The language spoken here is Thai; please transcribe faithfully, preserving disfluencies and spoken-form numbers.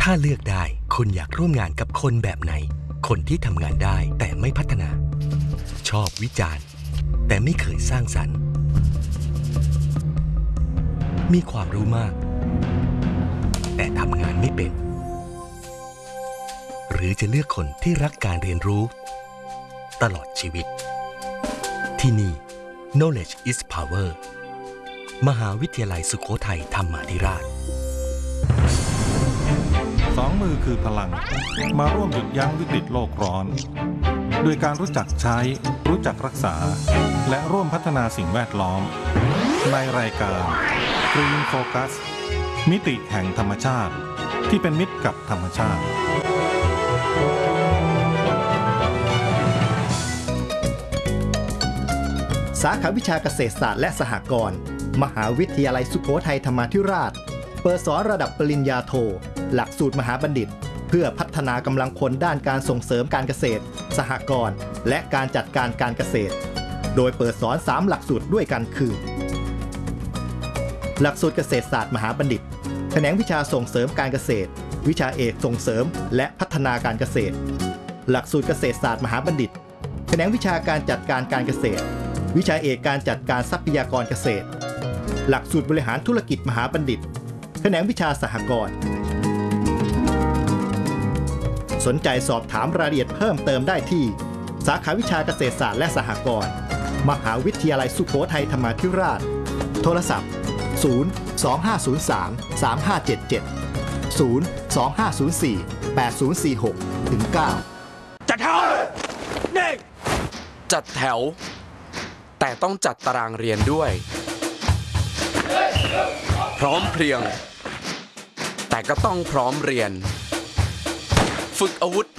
ถ้าเลือกได้คุณอยากร่วมงานกับคนแบบไหนคนที่ทำงานได้แต่ไม่พัฒนาชอบวิจารณ์แต่ไม่เคยสร้างสรรค์มีความรู้มากแต่ทำงานไม่เป็นหรือจะเลือกคนที่รักการเรียนรู้ตลอดชีวิตที่นี่ Knowledge is Power มหาวิทยาลัยสุโขทัยธรรมาธิราชสองมือคือพลังมาร่วมหยุดยั้งวิกฤตโลกร้อนด้วยการรู้จักใช้รู้จักรักษาและร่วมพัฒนาสิ่งแวดล้อมในรายการ Green Focus มิติแห่งธรรมชาติที่เป็นมิตรกับธรรมชาติสาขาวิชาเกษตรศาสตร์และสหกรณ์มหาวิทยาลัยสุโขทัยธรรมาธิราชเปิดสอนระดับปริญญาโทหลักสูตรมหาบัณฑิตเพื่อพัฒนากำลังคนด้านการส่งเสริมการเกษตรสหกรณ์และการจัดการการเกษตรโดยเปิดสอนสามหลักสูตรด้วยกันคือหลักสูตรเกษตรศาสตร์มหาบัณฑิตแขนงวิชาส่งเสริมการเกษตรวิชาเอกส่งเสริมและพัฒนาการเกษตรหลักสูตรเกษตรศาสตร์มหาบัณฑิตแขนงวิชาการจัดการการเกษตรวิชาเอกการจัดการทรัพยากรเกษตรหลักสูตรบริหารธุรกิจมหาบัณฑิตแขนงวิชาสหกรณ์สนใจสอบถามรายละเอียดเพิ่มเติมได้ที่สาขาวิชาเกษตรศาสตร์และสหกรณ์มหาวิทยาลัยสุโขทัยธรรมาธิราชโทรศัพท์ศูนย์ สอง ห้า ศูนย์ สาม สาม ห้า เจ็ด เจ็ด ศูนย์ สอง ห้า ศูนย์ สี่ แปด ศูนย์ สี่ หก ถึง เก้าจัดแถวนี่จัดแถวแต่ต้องจัดตารางเรียนด้วยพร้อมเพรียงแต่ก็ต้องพร้อมเรียนฝึกอาวุธ